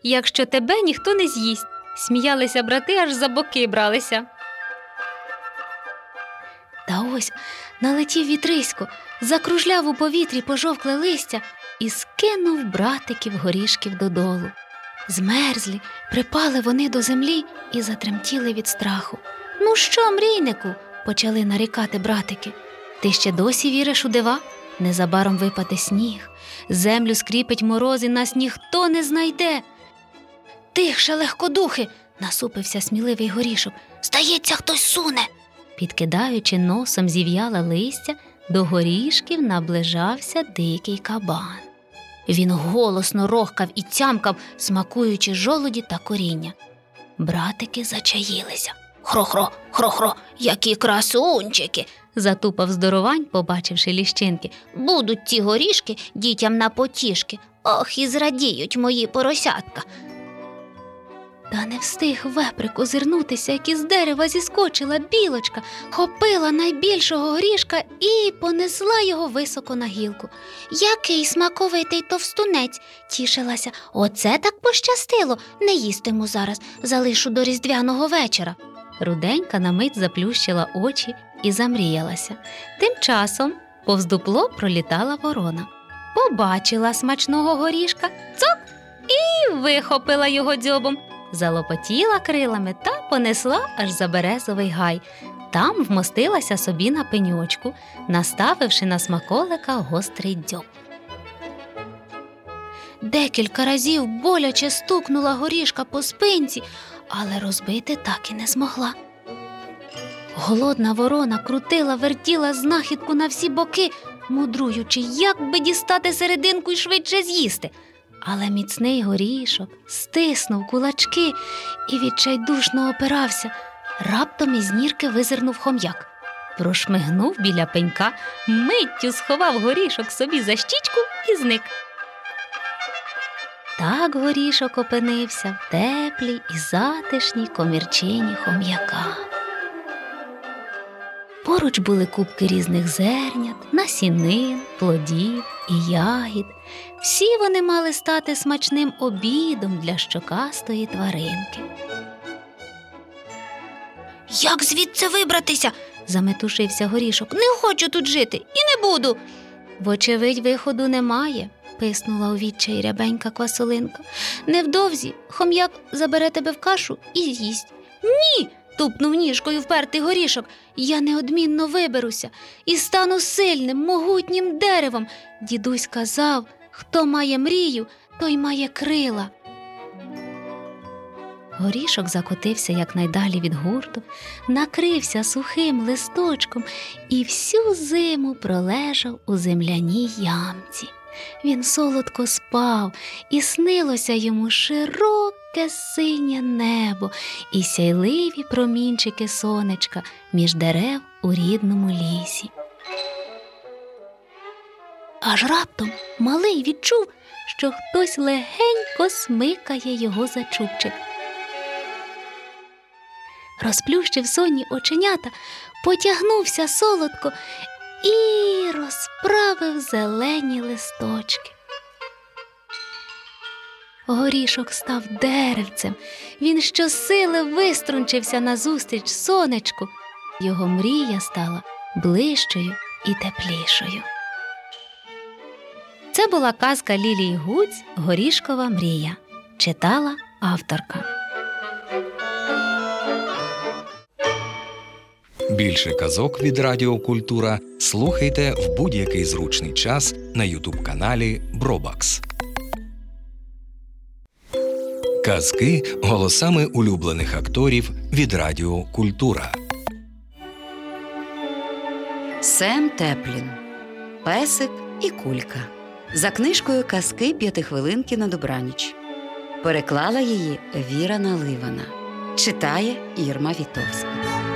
якщо тебе ніхто не з'їсть. Сміялися брати, аж за боки бралися. Та ось налетів вітрисько, закружляв у повітрі пожовкле листя і скинув братиків горішків додолу. Змерзлі, припали вони до землі і затремтіли від страху. «Ну що, мрійнику?» – почали нарікати братики. «Ти ще досі віриш у дива? Незабаром випаде сніг. Землю скріпить мороз, і нас ніхто не знайде». «Тихше, легкодухи!» – насупився сміливий горішок. «Здається, хтось суне!» Підкидаючи носом зів'яле листя, до горішків наближався дикий кабан. Він голосно рохкав і тямкав, смакуючи жолуді та коріння. Братики зачаїлися. «Хро-хро, хро-хро, які красунчики!» – затупав здоровань, побачивши ліщинки. «Будуть ті горішки дітям на потішки. Ох, і зрадіють мої поросятка!» Та не встиг веприк озирнутися, як із дерева зіскочила білочка, хопила найбільшого горішка і понесла його високо на гілку. «Який смаковитий товстунець!» – тішилася. «Оце так пощастило! Не їстиму зараз, залишу до різдвяного вечора!» Руденька на мить заплющила очі і замріялася. Тим часом повз дупло пролітала ворона. Побачила смачного горішка, цок, і вихопила його дзьобом. Залопотіла крилами та понесла аж за березовий гай. Там вмостилася собі на пеньочку, наставивши на смаколика гострий дзьоб. Декілька разів боляче стукнула горішка по спинці, але розбити так і не змогла. Голодна ворона крутила-вертіла знахідку на всі боки, мудруючи, як би дістати серединку і швидше з'їсти. Але міцний горішок стиснув кулачки і відчайдушно опирався. Раптом із нірки визирнув хом'як. Прошмигнув біля пенька, миттю сховав горішок собі за щічку і зник. Так горішок опинився в теплій і затишній комірчині хом'яка. Поруч були купки різних зернят, насінин, плодів і ягід. Всі вони мали стати смачним обідом для щокастої тваринки. «Як звідси вибратися?» – заметушився горішок. «Не хочу тут жити і не буду!» «Вочевидь, виходу немає», – писнула у відчаї рябенька квасолинка. «Невдовзі хом'як забере тебе в кашу і з'їсть». «Ні!» – тупнув ніжкою впертий горішок. «Я неодмінно виберуся і стану сильним, могутнім деревом. Дідусь казав, хто має мрію, той має крила». Горішок закотився якнайдалі від гурту, накрився сухим листочком і всю зиму пролежав у земляній ямці. Він солодко спав, і снилося йому широке синє небо і сяйливі промінчики сонечка між дерев у рідному лісі. Аж раптом малий відчув, що хтось легенько смикає його за чубчик. Розплющив сонні оченята, потягнувся солодко і розправив зелені листочки. Горішок став деревцем. Він щосили виструнчився назустріч сонечку. Його мрія стала ближчою і теплішою. Це була казка Лілії Гуць «Горішкова мрія». Читала авторка. Більше казок від Радіо Культура слухайте в будь-який зручний час на ютуб-каналі Бробакс. Казки голосами улюблених акторів від Радіо Культура. Сем Теплін. Песик і кулька. За книжкою «Казки п'ятихвилинки на добраніч». Переклала її Віра Наливана. Читає Ірма Вітовська.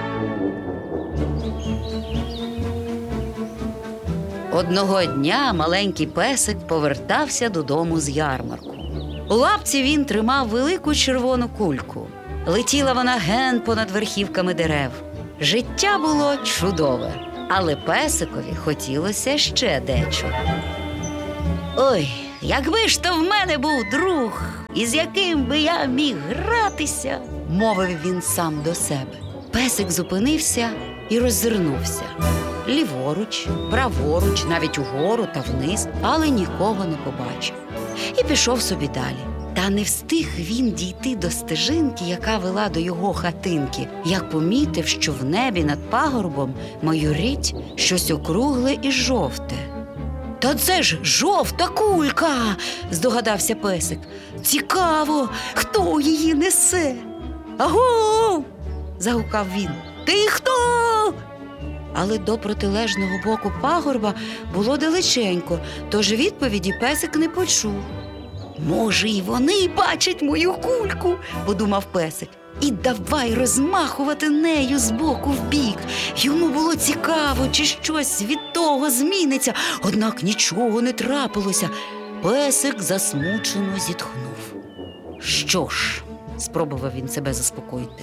Одного дня маленький песик повертався додому з ярмарку. У лапці він тримав велику червону кульку. Летіла вона ген понад верхівками дерев. Життя було чудове, але песикові хотілося ще дечого. «Ой, якби ж то в мене був друг!» із яким би я міг гратися, мовив він сам до себе. Песик зупинився і роззирнувся. Ліворуч, праворуч, навіть угору та вниз, але нікого не побачив. І пішов собі далі. Та не встиг він дійти до стежинки, яка вела до його хатинки, як помітив, що в небі над пагорбом майорить щось округле і жовте. «Та це ж жовта кулька!» – здогадався песик. «Цікаво, хто її несе?» «Аго!» – загукав він. «Ти хто?» Але до протилежного боку пагорба було далеченько, тож відповіді песик не почув. «Може, і вони бачать мою кульку?» – подумав песик. І давай розмахувати нею з боку в бік. Йому було цікаво, чи щось від того зміниться, однак нічого не трапилося. Песик засмучено зітхнув. «Що ж?» – спробував він себе заспокоїти.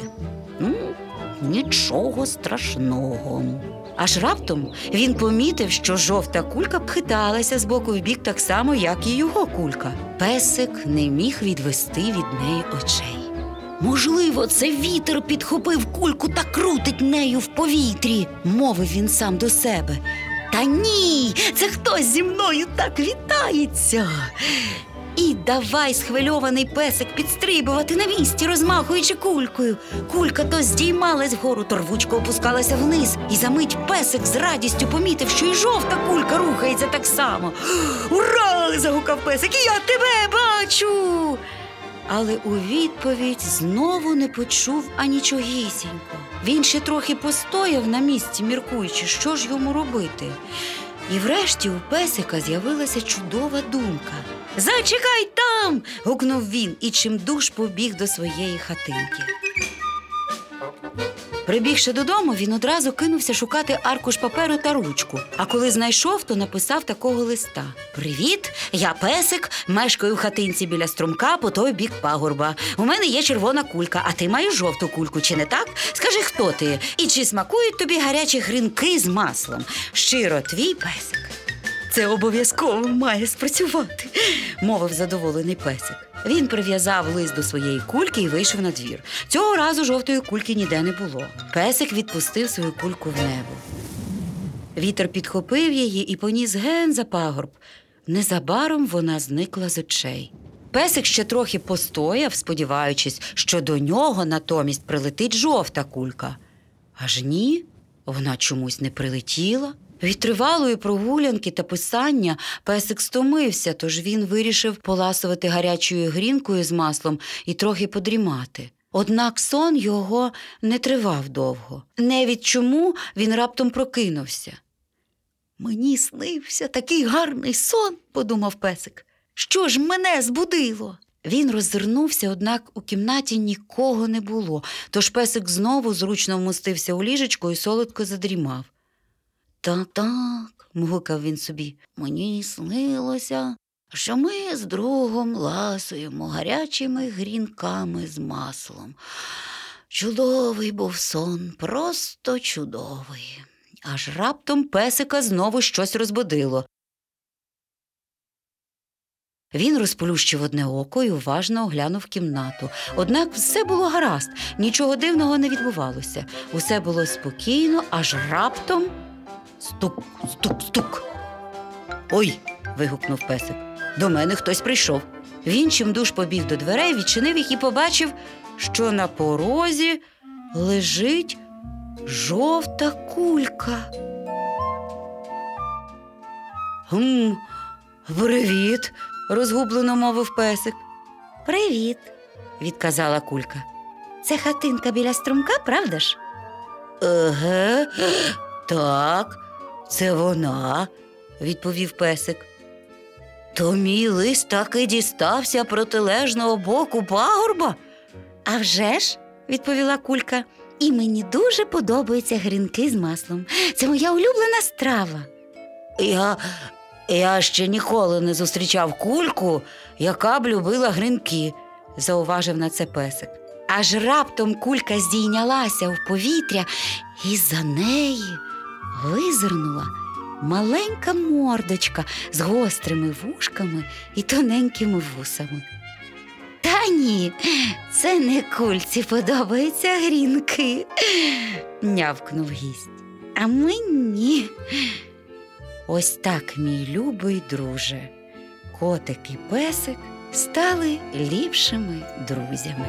Нічого страшного». Аж раптом він помітив, що жовта кулька хиталася з боку в бік так само, як і його кулька. Песик не міг відвести від неї очей. «Можливо, це вітер підхопив кульку та крутить нею в повітрі», – мовив він сам до себе. «Та ні, це хтось зі мною так вітається». І давай схвильований песик підстрибувати на місці, розмахуючи кулькою. Кулька то здіймалась вгору, то рвучко опускалася вниз. І за мить песик з радістю помітив, що і жовта кулька рухається так само. «Ура!» – загукав песик. «Я тебе бачу!» Але у відповідь знову не почув анічогісінько. Він ще трохи постояв на місці, міркуючи, що ж йому робити. І врешті у песика з'явилася чудова думка. «Зачекай там!» – гукнув він і чимдуж побіг до своєї хатинки. Прибігши додому, він одразу кинувся шукати аркуш паперу та ручку. А коли знайшов, то написав такого листа. «Привіт, я песик, мешкаю в хатинці біля струмка по той бік пагорба. У мене є червона кулька, а ти маєш жовту кульку, чи не так? Скажи, хто ти? І чи смакують тобі гарячі грінки з маслом? Щиро твій песик». «Це обов'язково має спрацювати», – мовив задоволений песик. Він прив'язав лист до своєї кульки і вийшов на двір. Цього разу жовтої кульки ніде не було. Песик відпустив свою кульку в небо. Вітер підхопив її і поніс ген за пагорб. Незабаром вона зникла з очей. Песик ще трохи постояв, сподіваючись, що до нього натомість прилетить жовта кулька. Аж ні, вона чомусь не прилетіла. Від тривалої прогулянки та писання песик стомився, тож він вирішив поласувати гарячою грінкою з маслом і трохи подрімати. Однак сон його не тривав довго. Не від чому він раптом прокинувся. «Мені снився такий гарний сон», – подумав песик. «Що ж мене збудило?» Він роззирнувся, однак у кімнаті нікого не було, тож песик знову зручно вмостився у ліжечко і солодко задрімав. «Так», – мгукав він собі, – «мені снилося, що ми з другом ласуємо гарячими грінками з маслом. Чудовий був сон, просто чудовий». Аж раптом песика знову щось розбудило. Він розплющив одне око і уважно оглянув кімнату. Однак все було гаразд, нічого дивного не відбувалося. Усе було спокійно, аж раптом... Стук, стук, стук. «Ой!» – вигукнув песик. «До мене хтось прийшов». Він чимдуж побіг до дверей, відчинив їх і побачив, що на порозі лежить жовта кулька. «Привіт!» – розгублено мовив песик. «Привіт!» – відказала кулька. «Це хатинка біля струмка, правда ж?» «Еге, так, це вона», – відповів песик. «То мій лист таки дістався протилежного боку пагорба?» «А вже ж», – відповіла кулька, – «і мені дуже подобаються грінки з маслом. Це моя улюблена страва». Я ще ніколи не зустрічав кульку, яка б любила грінки», – зауважив на це песик. Аж раптом кулька здійнялася в повітря, і за неї визирнула маленька мордочка з гострими вушками і тоненькими вусами. Та ні, це не кульці подобаються грінки, нявкнув гість. А мені. Ось так, мій любий друже, котик і песик стали ліпшими друзями.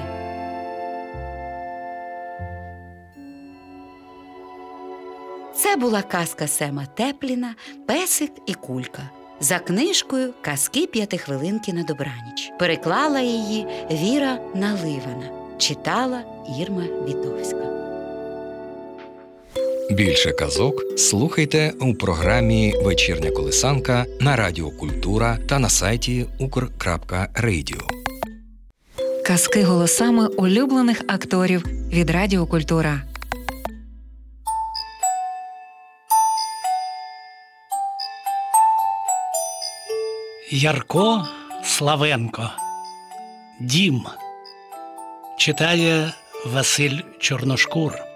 Це була казка Сема Тепліна «Песик і кулька» за книжкою «Казки п'ятихвилинки на добраніч». Переклала її Віра Наливана, читала Ірма Вітовська. Більше казок слухайте у програмі «Вечірня колисанка» на Радіо Культура та на сайті ukr.radio. Казки голосами улюблених акторів від Радіо Культура. Ярко Славенко. Дім. Читає Василь Чорношкур.